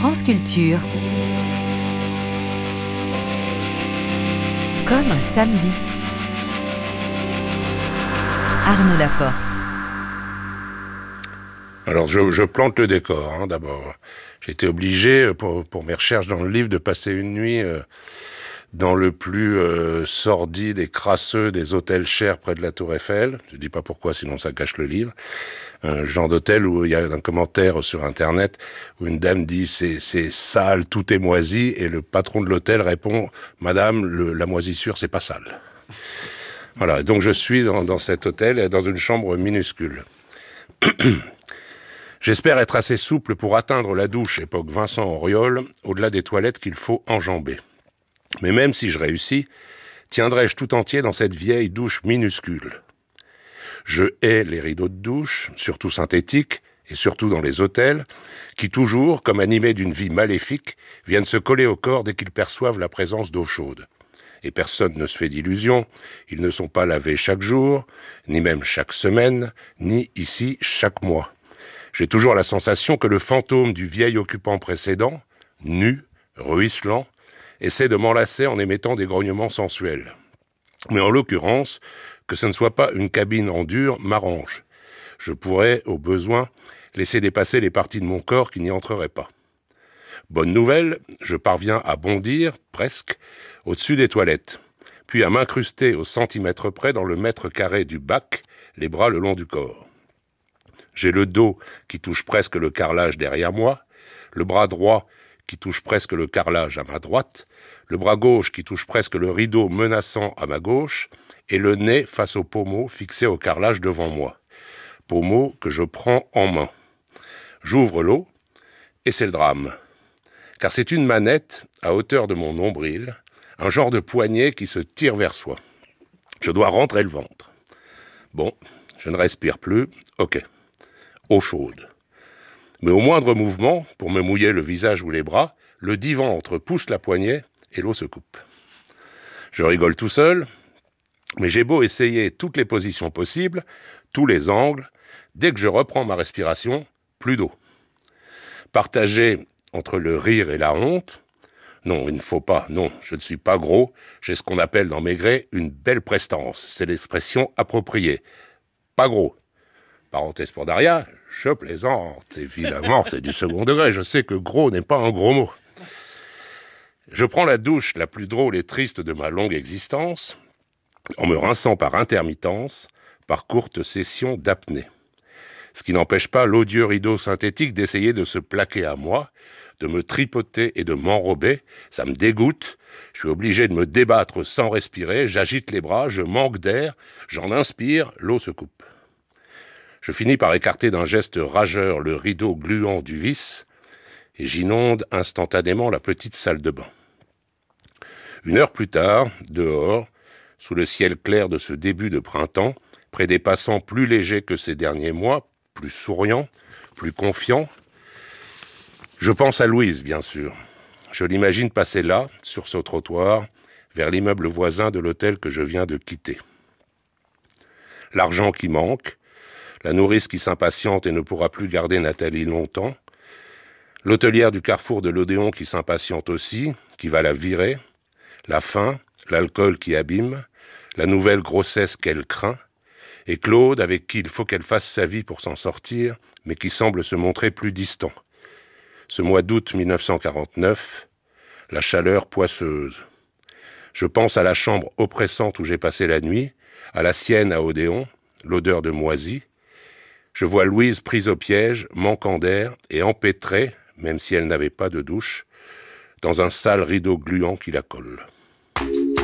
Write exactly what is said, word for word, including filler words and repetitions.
France Culture. Comme un samedi. Arnaud Laporte. Alors, je, je plante le décor, hein, d'abord. J'ai été obligé, pour, pour mes recherches dans le livre, de passer une nuit euh, dans le plus euh, sordide et crasseux des hôtels chers près de la Tour Eiffel. Je dis pas pourquoi, sinon ça gâche le livre. Un genre d'hôtel où il y a un commentaire sur Internet où une dame dit c'est, c'est sale, tout est moisi, et le patron de l'hôtel répond Madame, le, la moisissure, c'est pas sale. Voilà, et donc je suis dans, dans cet hôtel, dans une chambre minuscule. J'espère être assez souple pour atteindre la douche époque Vincent Auriol, au-delà des toilettes qu'il faut enjamber. Mais même si je réussis, tiendrai-je tout entier dans cette vieille douche minuscule ? Je hais les rideaux de douche, surtout synthétiques, et surtout dans les hôtels, qui toujours, comme animés d'une vie maléfique, viennent se coller au corps dès qu'ils perçoivent la présence d'eau chaude. Et personne ne se fait d'illusions, ils ne sont pas lavés chaque jour, ni même chaque semaine, ni ici chaque mois. J'ai toujours la sensation que le fantôme du vieil occupant précédent, nu, ruisselant, essaie de m'enlacer en émettant des grognements sensuels. Mais en l'occurrence, que ce ne soit pas une cabine en dur m'arrange. Je pourrais, au besoin, laisser dépasser les parties de mon corps qui n'y entreraient pas. Bonne nouvelle, je parviens à bondir, presque, au-dessus des toilettes, puis à m'incruster au centimètre près dans le mètre carré du bac, les bras le long du corps. J'ai le dos qui touche presque le carrelage derrière moi, le bras droit qui touche presque le carrelage à ma droite, le bras gauche qui touche presque le rideau menaçant à ma gauche, et le nez face au pommeau fixé au carrelage devant moi. Pommeau que je prends en main. J'ouvre l'eau, et c'est le drame. Car c'est une manette, à hauteur de mon nombril, un genre de poignet qui se tire vers soi. Je dois rentrer le ventre. Bon, je ne respire plus, ok. Eau chaude. Mais au moindre mouvement, pour me mouiller le visage ou les bras, le dit ventre pousse la poignée et l'eau se coupe. Je rigole tout seul, mais j'ai beau essayer toutes les positions possibles, tous les angles, dès que je reprends ma respiration, plus d'eau. Partagé entre le rire et la honte, non, il ne faut pas, non, je ne suis pas gros, j'ai ce qu'on appelle dans Maigret une belle prestance, c'est l'expression appropriée. Pas gros. Parenthèse pour Daria, je plaisante, évidemment, c'est du second degré, je sais que gros n'est pas un gros mot. Je prends la douche la plus drôle et triste de ma longue existence, en me rinçant par intermittence, par courtes sessions d'apnée. Ce qui n'empêche pas l'odieux rideau synthétique d'essayer de se plaquer à moi, de me tripoter et de m'enrober, ça me dégoûte, je suis obligé de me débattre sans respirer, j'agite les bras, je manque d'air, j'en inspire, l'eau se coupe. Je finis par écarter d'un geste rageur le rideau gluant du vice, et j'inonde instantanément la petite salle de bain. Une heure plus tard, dehors, sous le ciel clair de ce début de printemps, près des passants plus légers que ces derniers mois, plus souriants, plus confiants, je pense à Louise, bien sûr. Je l'imagine passer là, sur ce trottoir, vers l'immeuble voisin de l'hôtel que je viens de quitter. L'argent qui manque, la nourrice qui s'impatiente et ne pourra plus garder Nathalie longtemps, l'hôtelière du carrefour de l'Odéon qui s'impatiente aussi, qui va la virer, la faim, l'alcool qui abîme, la nouvelle grossesse qu'elle craint, et Claude avec qui il faut qu'elle fasse sa vie pour s'en sortir, mais qui semble se montrer plus distant. Ce mois d'août mille neuf cent quarante-neuf, la chaleur poisseuse. Je pense à la chambre oppressante où j'ai passé la nuit, à la sienne à Odéon, l'odeur de moisi. Je vois Louise prise au piège, manquant d'air et empêtrée, même si elle n'avait pas de douche, dans un sale rideau gluant qui la colle.